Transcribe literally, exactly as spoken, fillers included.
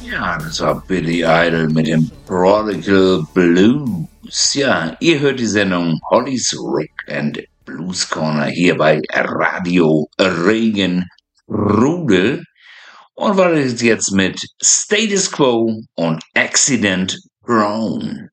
Ja, das war Billy Idol mit dem Prodigal Blues. Ja, ihr hört die Sendung Hollys Rock and Blues Corner hier bei Radio Regenrudel. Und weiter geht's jetzt mit Status Quo und Accident Prone.